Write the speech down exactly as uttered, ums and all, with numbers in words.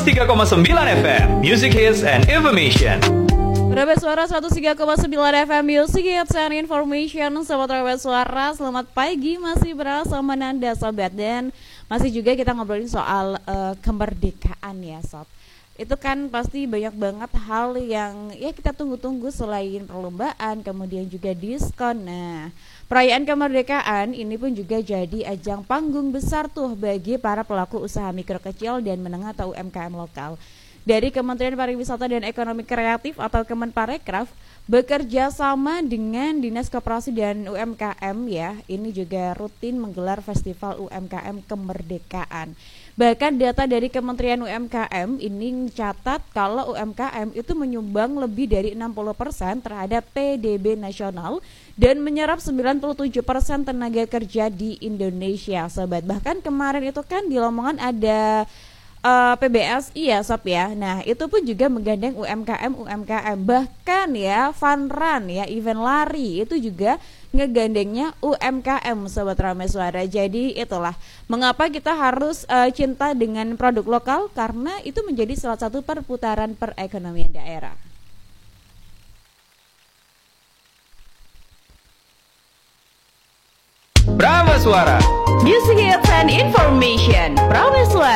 seratus tiga koma sembilan F M Music Hits and Information. Rabat Suara seratus tiga koma sembilan F M Music Hits and Information. Sobat Rabat Suara, selamat pagi. Masih bersama Nanda Sobat. Dan masih juga kita ngobrolin soal uh, kemerdekaan ya Sob. Itu kan pasti banyak banget hal yang ya kita tunggu-tunggu selain perlombaan, kemudian juga diskon. Nah, perayaan kemerdekaan ini pun juga jadi ajang panggung besar tuh bagi para pelaku usaha mikro kecil dan menengah atau U M K M lokal. Dari Kementerian Pariwisata dan Ekonomi Kreatif atau Kemenparekraf bekerja sama dengan Dinas Koperasi dan U M K M ya, ini juga rutin menggelar Festival U M K M Kemerdekaan. Bahkan data dari Kementerian U M K M ini mencatat kalau U M K M itu menyumbang lebih dari enam puluh persen terhadap P D B nasional dan menyerap sembilan puluh tujuh persen tenaga kerja di Indonesia, Sobat. Bahkan kemarin itu kan di Lamongan ada Uh, P B S I ya Sob ya. Nah itu pun juga menggandeng U M K M U M K M. Bahkan ya fun run ya, event lari itu juga ngegandengnya U M K M, Sobat Ramai Suara. Jadi itulah mengapa kita harus uh, cinta dengan produk lokal, karena itu menjadi salah satu perputaran perekonomian daerah. Prama Suara, Music Hits and Information. Prama Suara